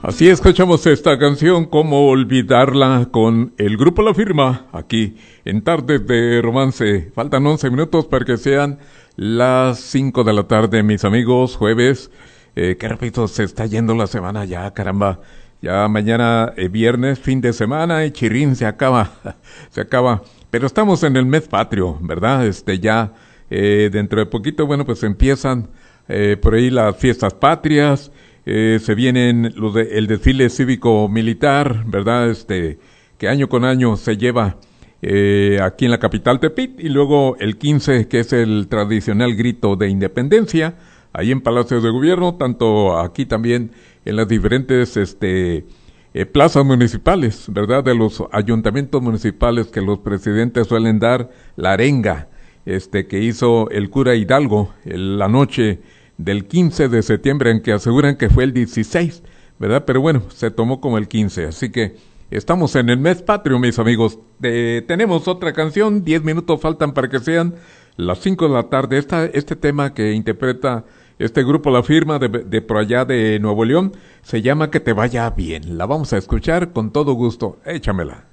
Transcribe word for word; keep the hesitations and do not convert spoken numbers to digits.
Así escuchamos esta canción, Cómo olvidarla, con el grupo La Firma, aquí en Tardes de Romance. Faltan once minutos para que sean las cinco de la tarde, mis amigos, jueves. Eh, qué rápido se está yendo la semana ya, caramba. Ya mañana eh, viernes, fin de semana, y chirrín, se acaba, se acaba. Pero estamos en el mes patrio, ¿verdad? Este ya, eh, dentro de poquito, bueno, pues empiezan eh, por ahí las fiestas patrias. Eh, se vienen los de, el desfile cívico-militar, ¿verdad? Este, que año con año se lleva eh, aquí en la capital Tepit, y luego el quince, que es el tradicional grito de independencia, ahí en Palacios de Gobierno, tanto aquí también en las diferentes este, eh, plazas municipales, ¿verdad? De los ayuntamientos municipales, que los presidentes suelen dar la arenga este, que hizo el cura Hidalgo el, la noche del quince de septiembre, en que aseguran que fue el dieciséis, ¿verdad? Pero bueno, se tomó como el quince, así que estamos en el mes patrio, mis amigos. Eh, tenemos otra canción, diez minutos faltan para que sean las cinco de la tarde. Esta, este tema que interpreta este grupo La Firma de, de por allá de Nuevo León se llama Que te vaya bien. La vamos a escuchar con todo gusto. Échamela.